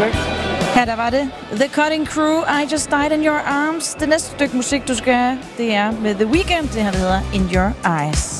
Perfekt. Her der var det. The Cutting Crew, I Just Died in Your Arms. Det næste stykke musik, du skal have, det er med The Weeknd. Det her, der hedder In Your Eyes.